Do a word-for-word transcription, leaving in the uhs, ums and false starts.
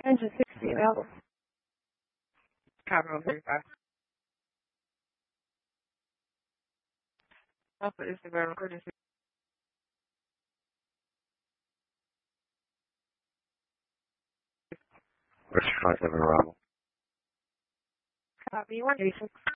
Engine sixty available. Capital thirty-five. Alpha is the ground emergency. Where's five seven arrival? Copy one eighty-six.